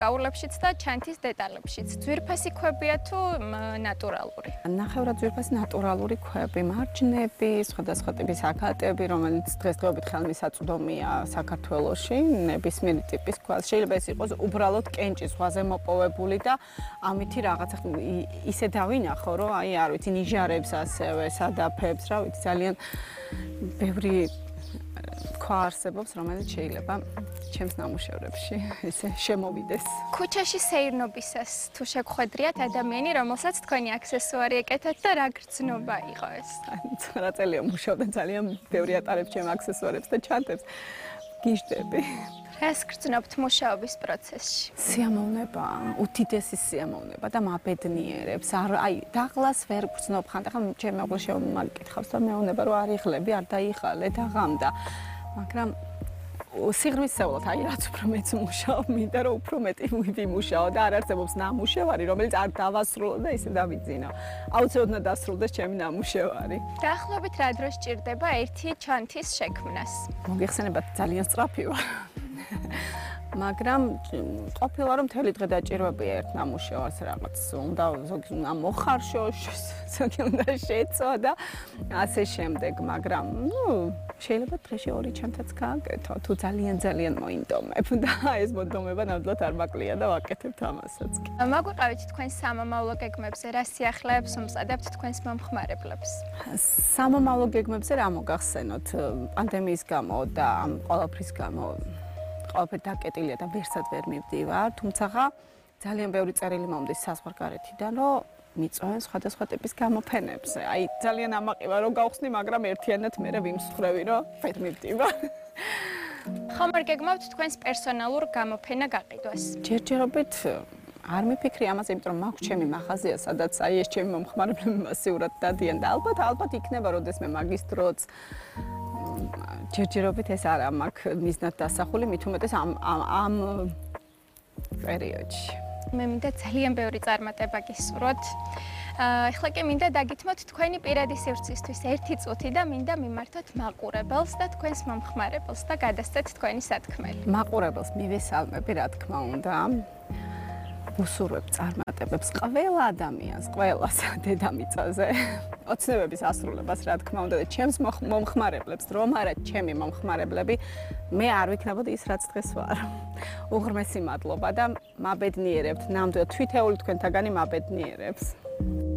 გაურლებშიც და ჩანთის დეტალებშიც. ძვირფასი ქვებია თუ ნატურალური? ნახევრად ძვირფასი ნატურალური ქვები, მარჯნები, სხვადასხვა ტიპის აკატები, რომელიც დღესდღეობით ხელმისაწვდომია საქართველოში, ნებისმიერი ტიპის ქვა. შეიძლება ეს იყოს უბრალოდ კენჭის ზღვაზე მოპოვებული და ამითი რაღაცა ისე დავინახო, რომ აი არ ვიცი, ნიჟარებს ასევე, სადაფებს, რა ვიცი, ძალიან ბევრი ქვა არსებობს, რომელიც შეიძლება ჩემს ნამუშევრებში ესე შემოვიდეს. ქუჩაში სეირნობისას თუ შეგხვედრიათ ადამიანი, რომელსაც თქვენი აქსესუარი ეკეთათ და რა გრძნობა იყო ეს? რა წელია მუშაობდა, ძალიან ბევრი ატარებს ჩემ აქსესუარებს და ჩანთებს. გიჟდები. რას გრძნობთ მუშაობის პროცესში? სიამოვნება, უდიდესი სიამოვნება და მაბედნიერებს. აი, დაღლას ვერ გრძნობ ხან და ხან ჩემი მეგობრი შემოგკითხავს და მეუბნება რომ არ იღლები, არ დაიხალე დაღამდა. მაგრამ სიღრმისეულად აი რაც უფრო მეც მუშაობ, მინდა რომ უფრო მეტი ვიმუშაო და არ არსებობს ნამუშევარი, რომელიც არ დავასრულო და ისე დავიძინო. აუცილებლად უნდა დასრულდეს ჩემი ნამუშევარი. დაახლოებით რა დროს ჭირდება ერთი ჩანთის შექმნას? მოგეხსენებათ, ძალიან სწრაფი ვარ. მაგრამ ყოფილა რომ მთელი დღე დაჭირვებია ერთ ნამუშევარს რაღაც უნდა ზოგი მოხარშო, ზოგი უნდა შეწვა და ასე შემდეგ, მაგრამ შეიძლება დღეში 2 ჩანთაც გააკეთო, თუ ძალიან მოინდომებ და ეს მონდომება ნამდვილად არ მაკლია და ვაკეთებ ამასაც. მაგვიყავით თქვენ სამომავლო გეგმებზე, რა სიახლეებს უმზადებთ თქვენს მომხმარებლებს? სამომავლო გეგმებზე რა მოგახსენოთ, პანდემიის გამო და ამ ყველაფრის გამო ყველაფერი დაკეტილია და ვერსად ვერ მივდივარ, თუმცა ძალიან ბევრი წერილი მომდის საზღვარგარეთიდან, რომ მიწვევენ სხვადასხვა ტიპის გამოფენებზე. აი, ძალიან ამაყივა რომ გავხსნი, მაგრამ ერთიანად მე ვიმსხვრევი, რომ ვერ მივდივარ. ხომ არ გეგმავთ თქვენს პერსონალურ გამოფენა გაყიდვას? ჯერჯერობით არ მიფიქრი ამაზე, იმიტომ რომ მაქვს ჩემი მაღაზია, სადაც აი ეს ჩემი მომხმარებლები მასიურად დადიან და ალბათ იქნება, როდესმე მაგის დროც ჯერჯერობით ეს არა მაქვს მიზნად დასახული, მით უმეტეს ამ პერიოდში. მე მინდა ძალიან ბევრი წარმატება გისურვოთ. ეხლა კი მინდა დაგითმოთ თქვენი პირადი სივრცისთვის 1 წუთი და მინდა მიმართოთ მაყურებელს და თქვენს მომხმარებელს და გადასცეთ თქვენი სათქმელი. მაყურებელს მივესალმები, რა თქმა უნდა. ვუსურვებ წარმატებებს ყველა ადამიანს, ყველას დედამიწაზე. ოცნებების ასრულებას, რა თქმა უნდა, და ჩემს მომხმარებლებს, რომ არა ჩემი მომხმარებლები, მე არ ვიქნებოდი ის, რაც დღეს ვარ. უღრმესი მადლობა და მაბედნიერებთ, ნამდვილად თვითეული თქვენთაგანი მაბედნიერებს.